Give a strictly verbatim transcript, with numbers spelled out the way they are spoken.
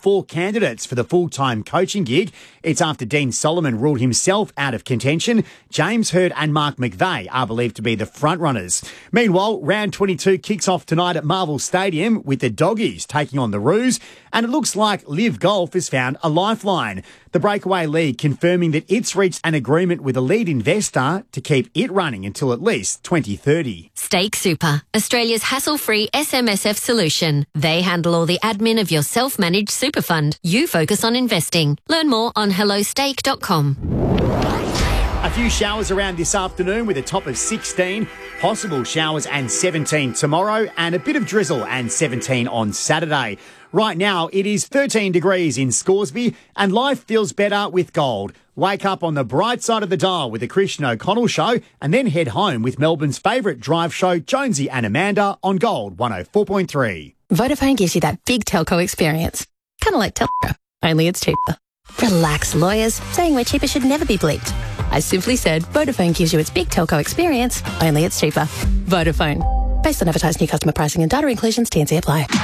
four candidates for the full-time coaching gig. It's after Dean Solomon ruled himself out of contention. James Hird and Mark McVeigh are believed to be the front-runners. Meanwhile, round twenty-two kicks off tonight at Marvel Stadium with the Doggies taking on the Roos, and it looks like Live Golf has found a lifeline. The Breakaway League confirming that it's reached an agreement with a lead investor to keep it running until at least twenty thirty. Stake Super, Australia's hassle-free S M S F solution. They handle all the admin of your self-managed super fund. You focus on investing. Learn more on hello stake dot com. A few showers around this afternoon with a top of sixteen, possible showers and seventeen tomorrow, and a bit of drizzle and seventeen on Saturday. Right now, it is thirteen degrees in Scoresby, and life feels better with gold. Wake up on the bright side of the dial with the Christian O'Connell Show, and then head home with Melbourne's favourite drive show, Jonesy and Amanda, on Gold one oh four point three. Vodafone gives you that big telco experience. Kind of like telco, only it's cheaper. Relax, lawyers. Saying we're cheaper should never be bleeped. I simply said Vodafone gives you its big telco experience, only it's cheaper. Vodafone. Based on advertised new customer pricing and data inclusions, T and C apply.